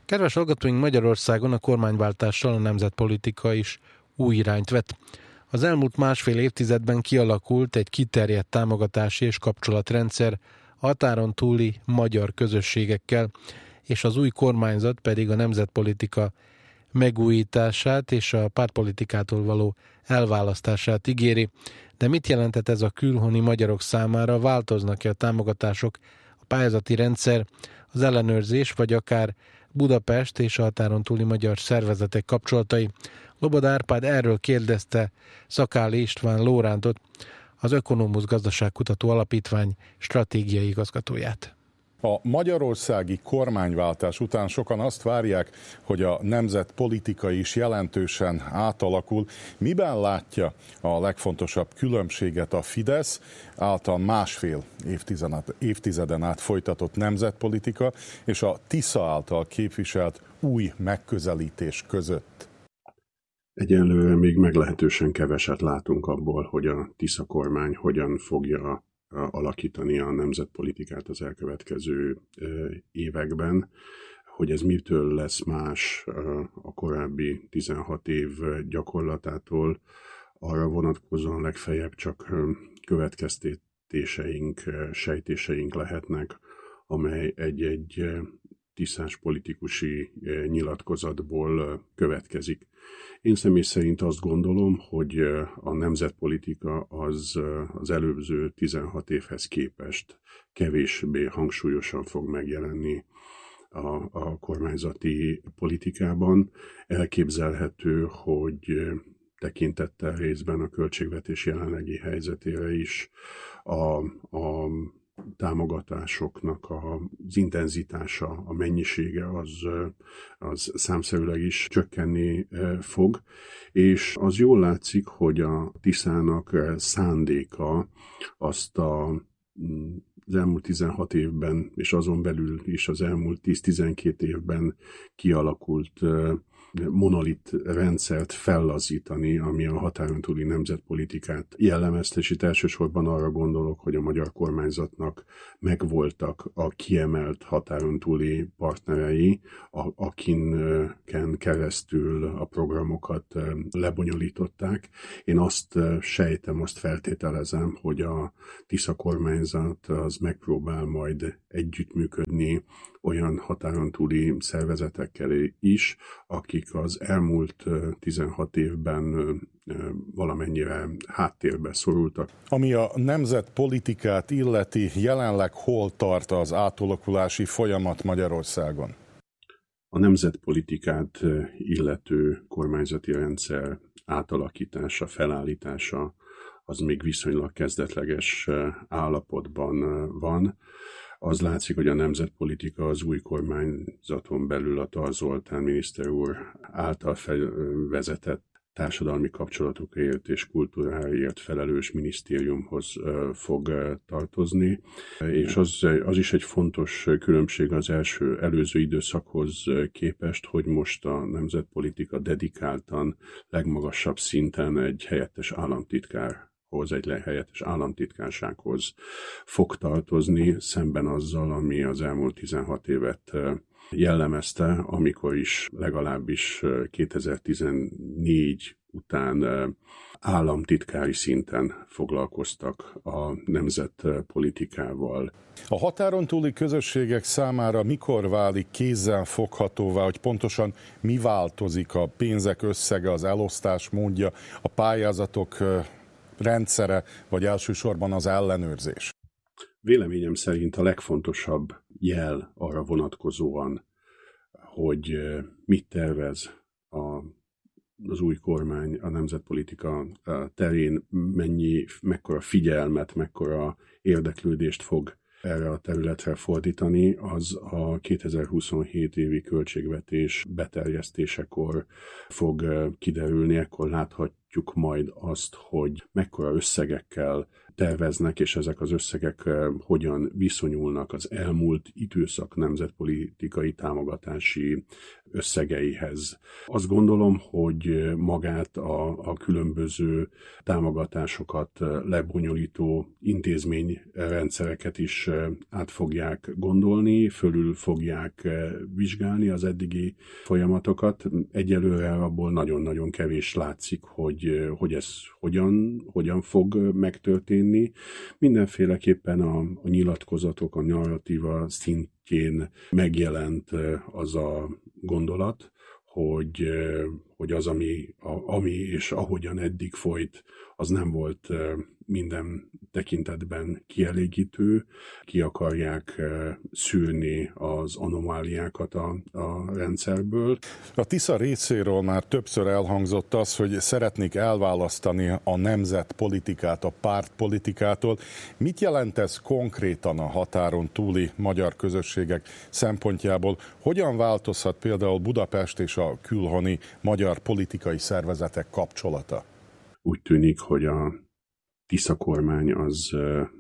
Kedves hallgatóink, Magyarországon a kormányváltással a nemzetpolitika is új irányt vett. Az elmúlt másfél évtizedben kialakult egy kiterjedt támogatási és kapcsolatrendszer a határon túli magyar közösségekkel, és az új kormányzat pedig a nemzetpolitika megújítását és a pártpolitikától való elválasztását ígéri. De mit jelentett ez a külhoni magyarok számára? Változnak-e a támogatások, a pályázati rendszer, az ellenőrzés, vagy akár Budapest és a határon túli magyar szervezetek kapcsolatai? Loboda Árpád erről kérdezte Szakáli István Lórántot, az Ökonomusz Gazdaságkutató Alapítvány stratégiai igazgatóját. A magyarországi kormányváltás után sokan azt várják, hogy a nemzetpolitika is jelentősen átalakul. Miben látja a legfontosabb különbséget a Fidesz által másfél évtizeden át folytatott nemzetpolitika és a Tisza által képviselt új megközelítés között? Egyelőre még meglehetősen keveset látunk abból, hogy a Tisza kormány hogyan fogja alakítani a nemzetpolitikát az elkövetkező években, hogy ez mitől lesz más a korábbi 16 év gyakorlatától, arra vonatkozóan legfeljebb csak következtetéseink, sejtéseink lehetnek, amely egy tiszás politikusi nyilatkozatból következik. Én személy szerint azt gondolom, hogy a nemzetpolitika az előző 16 évhez képest kevésbé hangsúlyosan fog megjelenni a kormányzati politikában. Elképzelhető, hogy tekintettel részben a költségvetés jelenlegi helyzetére is a támogatásoknak az intenzitása, a mennyisége az számszerűleg is csökkenni fog, és az jól látszik, hogy a Tiszának szándéka azt az elmúlt 16 évben, és azon belül is az elmúlt 10-12 évben kialakult monolit rendszert fellazítani, ami a határon túli nemzetpolitikát jellemezte, és itt elsősorban arra gondolok, hogy a magyar kormányzatnak megvoltak a kiemelt határon túli partnerei, akinken keresztül a programokat lebonyolították. Én azt sejtem, azt feltételezem, hogy a Tisza kormányzat az megpróbál majd együttműködni olyan határon túli szervezetekkel is, akik az elmúlt 16 évben valamennyire háttérbe szorultak. Ami a nemzetpolitikát illeti, jelenleg hol tart az átalakulási folyamat Magyarországon? A nemzetpolitikát illető kormányzati rendszer átalakítása, felállítása az még viszonylag kezdetleges állapotban van. Az látszik, hogy a nemzetpolitika az új kormányzaton belül a Tar Zoltán miniszter úr által vezetett társadalmi kapcsolatokért és kultúráért felelős minisztériumhoz fog tartozni, és az is egy fontos különbség az előző időszakhoz képest, hogy most a nemzetpolitika dedikáltan legmagasabb szinten egy helyettes államtitkársághoz fog tartozni, szemben azzal, ami az elmúlt 16 évet jellemezte, amikor is legalábbis 2014 után államtitkári szinten foglalkoztak a nemzetpolitikával. A határon túli közösségek számára mikor válik kézzelfoghatóvá, hogy pontosan mi változik a pénzek összege, az elosztás módja, a pályázatok rendszere, vagy elsősorban az ellenőrzés? Véleményem szerint a legfontosabb jel arra vonatkozóan, hogy mit tervez az új kormány a nemzetpolitika terén, mekkora figyelmet, mekkora érdeklődést fog erre a területre fordítani, az a 2027 évi költségvetés beterjesztésekor fog kiderülni, ekkor láthatjuk látjuk majd azt, hogy mekkora összegekkel terveznek, és ezek az összegek hogyan viszonyulnak az elmúlt időszak nemzetpolitikai támogatási összegeihez. Azt gondolom, hogy magát a különböző támogatásokat lebonyolító intézményrendszereket is át fogják gondolni, fölül fogják vizsgálni az eddigi folyamatokat. Egyelőre abból nagyon-nagyon kevés látszik, hogy ez hogyan fog megtörténni. Mindenféleképpen a nyilatkozatok, a narratíva szintjén megjelent az a gondolat, hogy az, ami és ahogyan eddig folyt, az nem volt minden tekintetben kielégítő. Ki akarják szűrni az anomáliákat a rendszerből. A Tisza részéről már többször elhangzott az, hogy szeretnék elválasztani a nemzetpolitikát a pártpolitikától. Mit jelent ez konkrétan a határon túli magyar közösségek szempontjából? Hogyan változhat például Budapest és a külhoni magyar politikai szervezetek kapcsolata? Úgy tűnik, hogy a Tisza kormány az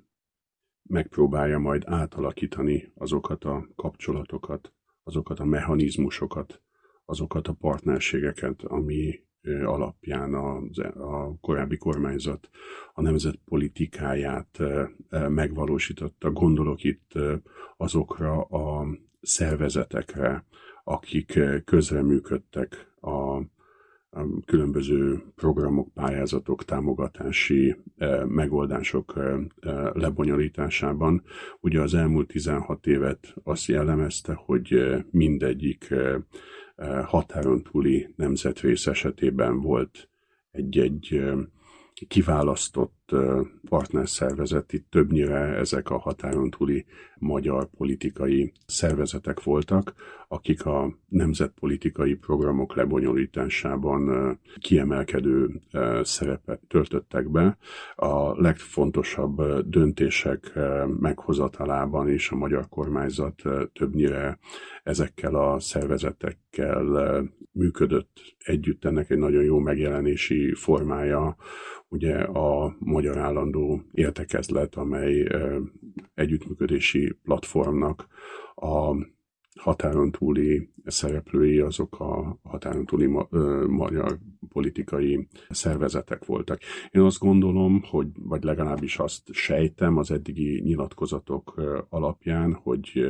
megpróbálja majd átalakítani azokat a kapcsolatokat, azokat a mechanizmusokat, azokat a partnerségeket, ami alapján a korábbi kormányzat a nemzetpolitikáját megvalósította. Gondolok itt azokra a szervezetekre, akik közreműködtek a különböző programok, pályázatok, támogatási megoldások lebonyolításában. Ugye az elmúlt 16 évet azt jellemezte, hogy mindegyik határon túli nemzetrész esetében volt egy kiválasztott partnerszervezet, itt többnyire ezek a határon túli magyar politikai szervezetek voltak, akik a nemzetpolitikai programok lebonyolításában kiemelkedő szerepet töltöttek be. A legfontosabb döntések meghozatalában is a magyar kormányzat többnyire ezekkel a szervezetekkel működött együtt. Ennek egy nagyon jó megjelenési formája ugye a Magyar Állandó Értekezlet, amely együttműködési platformnak a határon túli szereplői, azok a határon túli magyar politikai szervezetek voltak. Én azt gondolom, vagy legalábbis azt sejtem az eddigi nyilatkozatok alapján, hogy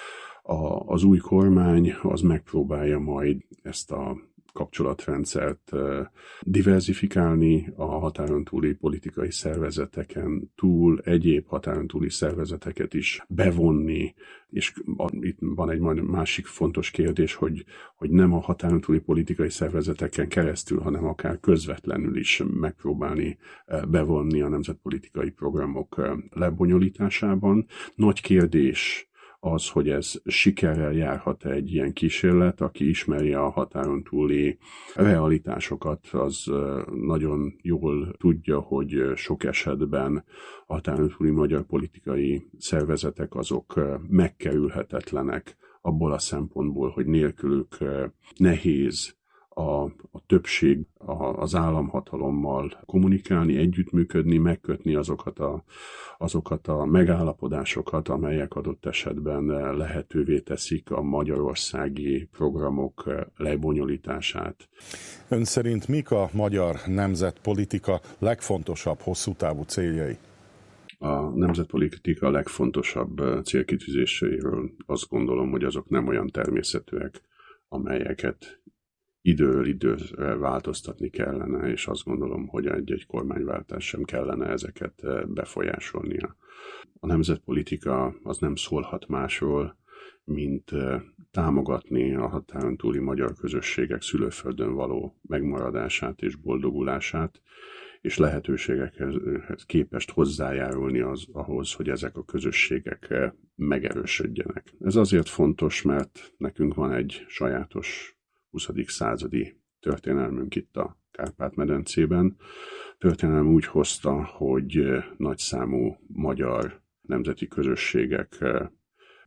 az új kormány az megpróbálja majd ezt a kapcsolatrendszert diverzifikálni, a határon túli politikai szervezeteken túl egyéb határon túli szervezeteket is bevonni, és itt van egy másik fontos kérdés, hogy nem a határon túli politikai szervezeteken keresztül, hanem akár közvetlenül is megpróbálni bevonni a nemzetpolitikai programok lebonyolításában. Nagy kérdés az, hogy ez sikerrel járhat egy ilyen kísérlet, aki ismeri a határon túli realitásokat, az nagyon jól tudja, hogy sok esetben a határon túli magyar politikai szervezetek azok megkerülhetetlenek abból a szempontból, hogy nélkülük nehéz a többség az államhatalommal kommunikálni, együttműködni, megkötni azokat a megállapodásokat, amelyek adott esetben lehetővé teszik a magyarországi programok lebonyolítását. Ön szerint mik a magyar nemzetpolitika legfontosabb hosszú távú céljai? A nemzetpolitika legfontosabb célkitűzéseiről azt gondolom, hogy azok nem olyan természetűek, amelyeket időről időre változtatni kellene, és azt gondolom, hogy egy kormányváltás sem kellene ezeket befolyásolnia. A nemzetpolitika az nem szólhat másról, mint támogatni a határon túli magyar közösségek szülőföldön való megmaradását és boldogulását, és lehetőségekhez képest hozzájárulni ahhoz, hogy ezek a közösségek megerősödjenek. Ez azért fontos, mert nekünk van egy sajátos 20. századi történelmünk itt a Kárpát-medencében. Történelem úgy hozta, hogy nagyszámú magyar nemzeti közösségek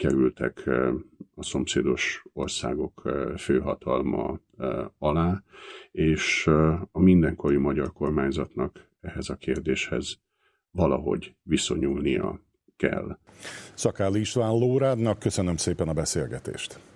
kerültek a szomszédos országok főhatalma alá, és a mindenkori magyar kormányzatnak ehhez a kérdéshez valahogy viszonyulnia kell. Szakáli István Lórádnak köszönöm szépen a beszélgetést.